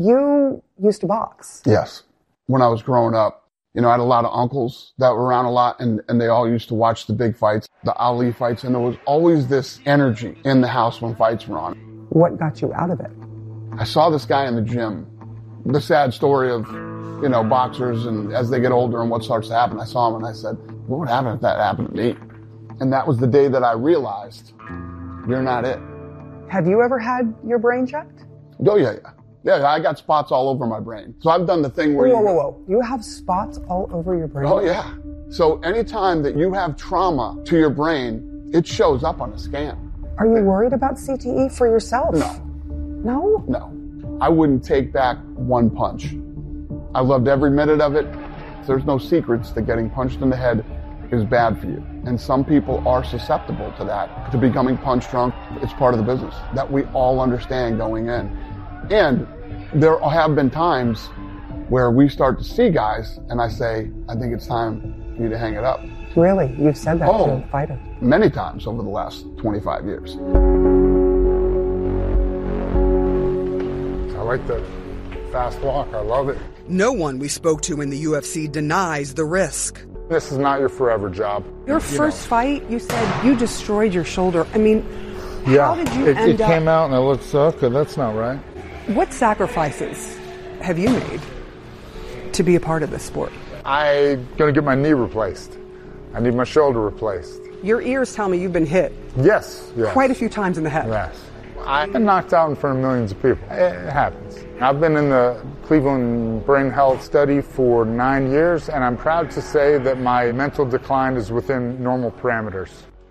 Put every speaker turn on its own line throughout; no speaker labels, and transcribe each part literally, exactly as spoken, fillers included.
You used to box.
Yes. When I was growing up, you know, I had a lot of uncles that were around a lot, and, and they all used to watch the big fights, the Ali fights, and there was always this energy in the house when fights were on.
What got you out of it?
I saw this guy in the gym. The sad story of, you know, boxers and as they get older and what starts to happen. I saw him and I said, what would happen if that happened to me? And that was the day that I realized, you're not it.
Have you ever had your brain checked?
Oh, yeah, yeah. Yeah, I got spots all over my brain. So I've done the thing where
whoa,
you...
Whoa, whoa, whoa. You have spots all over your brain?
Oh, yeah. So anytime that you have trauma to your brain, it shows up on a scan.
Are you worried about C T E for yourself?
No.
No?
No. I wouldn't take back one punch. I loved every minute of it. There's no secrets that getting punched in the head is bad for you. And some people are susceptible to that, to becoming punch drunk. It's part of the business that we all understand going in. And there have been times where we start to see guys and I say, I think it's time for you to hang it up.
Really? You've said that
oh,
to a fighter?
Many times over the last twenty-five years.
I like the fast walk. I love it.
No one we spoke to in the U F C denies the risk.
This is not your forever job.
Your
you
first
know.
fight, you said you destroyed your shoulder. I mean,
yeah,
how did you
it,
end
it
up...
came out and I looked, so, okay, that's not right.
What sacrifices have you made to be a part of this sport?
I'm going to get my knee replaced. I need my shoulder replaced.
Your ears tell me you've been hit.
Yes, yes.
Quite a few times in the head.
Yes. I've been knocked out in front of millions of people. It happens. I've been in the Cleveland Brain Health Study for nine years, and I'm proud to say that my mental decline is within normal parameters.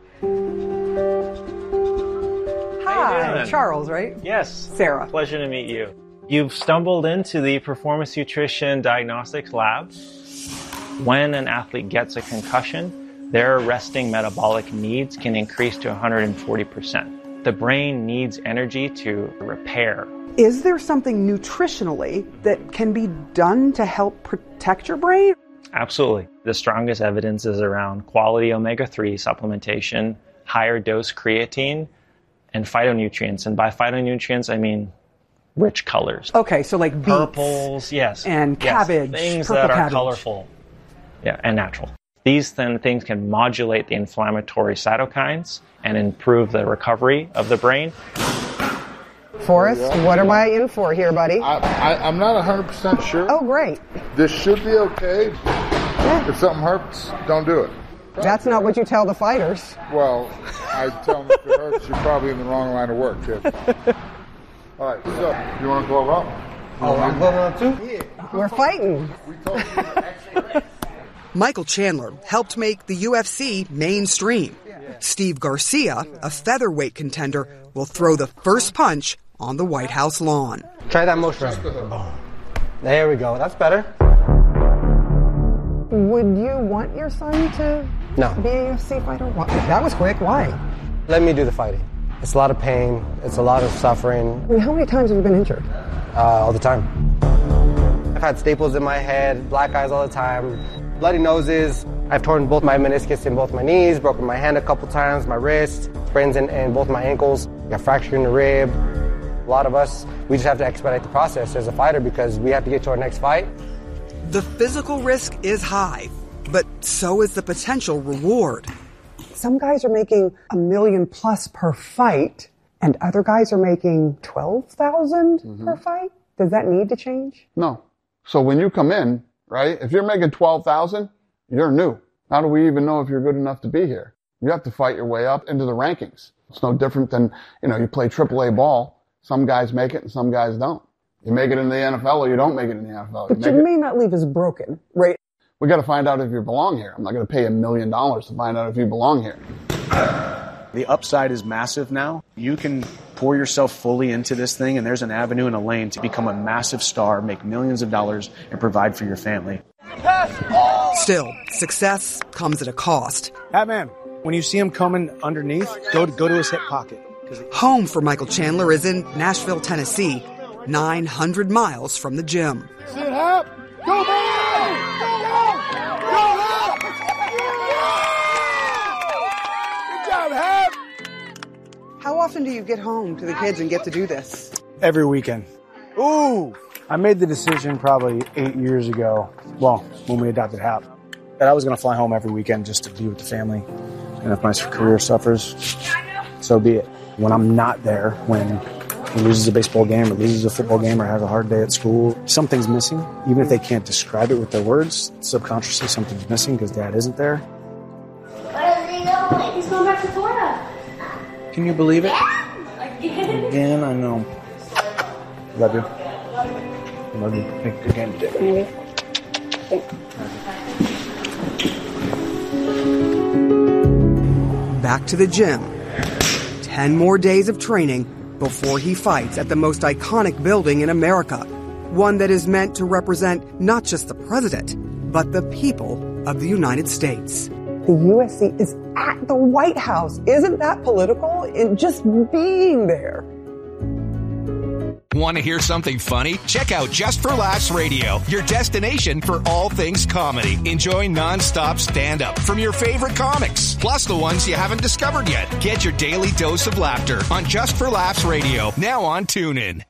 Hi, Charles, right?
Yes.
Sarah.
Pleasure to meet you. You've stumbled into the Performance Nutrition Diagnostics Lab. When an athlete gets a concussion, their resting metabolic needs can increase to one hundred forty percent. The brain needs energy to repair.
Is there something nutritionally that can be done to help protect your brain?
Absolutely. The strongest evidence is around quality omega three supplementation, higher dose creatine, and phytonutrients. And by phytonutrients, I mean rich colors.
Okay, so like beets.
Purples, yes.
And
yes.
cabbage.
Things
purple
that are
cabbage.
colorful. Yeah, and natural. These then things can modulate the inflammatory cytokines and improve the recovery of the brain.
Forrest, what am I in for here, buddy?
I, I, I'm not one hundred percent sure.
Oh, great.
This should be okay.
Yeah.
If something hurts, don't do it.
That's not what you tell the fighters.
Well, I tell them if it hurts, you're probably in the wrong line of work, kid. All right, so you want to glove up?
Oh, I'm gloving up too?
Yeah.
We're fighting.
We told you to extra.
Michael Chandler helped make the U F C mainstream. Steve Garcia, a featherweight contender, will throw the first punch on the White House lawn.
Try that motion. There we go. That's better.
Would you want your son to
No.
be a U F C fighter? Why? That was quick. Why?
Let me do the fighting. It's a lot of pain. It's a lot of suffering.
I mean, how many times have you been injured?
Uh, all the time. I've had staples in my head, black eyes all the time, bloody noses. I've torn both my meniscus in both my knees, broken my hand a couple times, my wrist, sprains in, in both my ankles, got fractured in the rib. A lot of us, we just have to expedite the process as a fighter because we have to get to our next fight.
The physical risk is high, but so is the potential reward.
Some guys are making a million plus per fight, and other guys are making twelve thousand mm-hmm. per fight. Does that need to change?
No. So when you come in, right, if you're making twelve thousand, you're new. How do we even know if you're good enough to be here? You have to fight your way up into the rankings. It's no different than, you know, you play triple A ball. Some guys make it and some guys don't. You make it in the N F L or you don't make it in the N F L. You
but you
it.
may not leave as broken, right?
We got to find out if you belong here. I'm not going to pay a million dollars to find out if you belong here.
The upside is massive now. You can pour yourself fully into this thing, and there's an avenue and a lane to become a massive star, make millions of dollars, and provide for your family.
Still, success comes at a cost.
Batman, when you see him coming underneath, go to, go to his hip pocket.
Home for Michael Chandler is in Nashville, Tennessee, nine hundred miles from the gym.
Sit up! Go back! Go up! Go up! Good job, Hap!
How often do you get home to the kids and get to do this?
Every weekend.
Ooh!
I made the decision probably eight years ago, well, when we adopted Hap, that I was going to fly home every weekend just to be with the family. And if my career suffers, so be it. When I'm not there, when he loses a baseball game or loses a football game or has a hard day at school, something's missing. Even if they can't describe it with their words, subconsciously something's missing because Dad isn't there.
Where is he going? He's going back to Florida.
Can you believe it?
Yeah. Again?
Again, I know. Love you. Love you. Thank you again, David.
Back to the gym. Ten more days of training before he fights at the most iconic building in America. One that is meant to represent not just the president, but the people of the United States.
The U F C is at the White House. Isn't that political? In just being there.
Want to hear something funny? Check out Just for Laughs Radio, your destination for all things comedy. Enjoy nonstop stand-up from your favorite comics, plus the ones you haven't discovered yet. Get your daily dose of laughter on Just for Laughs Radio, now on TuneIn.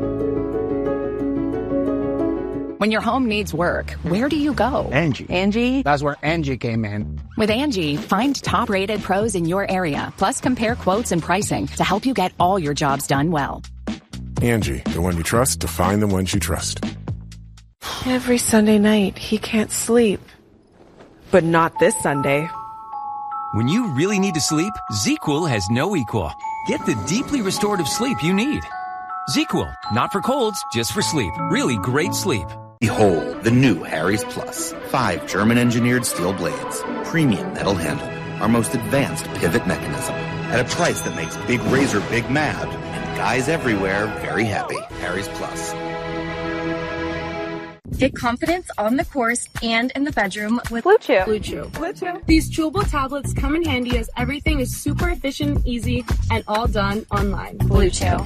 When your home needs work, where do you go?
Angie.
Angie?
That's where Angie came in.
With Angie, find top-rated pros in your area, plus compare quotes and pricing to help you get all your jobs done well.
Angie, the one you trust to find the ones you trust.
Every Sunday night, he can't sleep. But not this Sunday.
When you really need to sleep, ZzzQuil has no equal. Get the deeply restorative sleep you need. ZzzQuil, not for colds, just for sleep. Really great sleep.
Behold, the new Harry's Plus. Five German-engineered steel blades. Premium metal handle. Our most advanced pivot mechanism. At a price that makes Big Razor big mad. Guys everywhere, very happy. Harry's Plus.
Get confidence on the course and in the bedroom with Blue Chew.
Blue Chew. Blue Chew. These chewable tablets come in handy as everything is super efficient, easy, and all done online.
Blue Chew.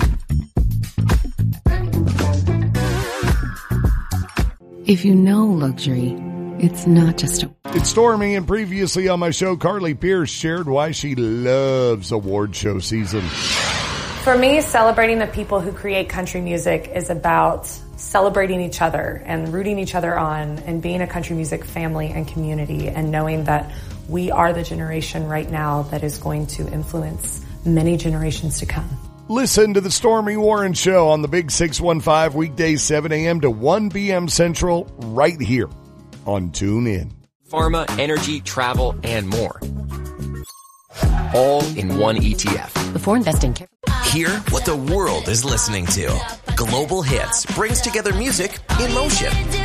If you know luxury, it's not just a...
It's Stormy, and previously on my show, Carly Pierce shared why she loves award show season.
For me, celebrating the people who create country music is about celebrating each other and rooting each other on and being a country music family and community and knowing that we are the generation right now that is going to influence many generations to come.
Listen to the Stormy Warren Show on the Big six one five, weekdays seven a.m. to one p.m. Central, right here on TuneIn.
Pharma, energy, travel, and more. All in one E T F.
Before investing...
Hear what the world is listening to. Global Hits brings together music in motion.